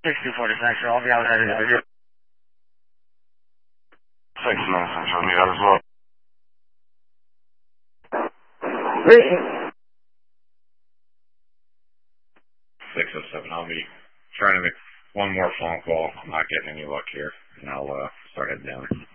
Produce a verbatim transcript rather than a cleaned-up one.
six two forty Central, I'll be out headed over here. six nine Central, me out as well. six oh seven, I'll be trying to make one more phone call. I'm not getting any luck here, and I'll uh, start heading down.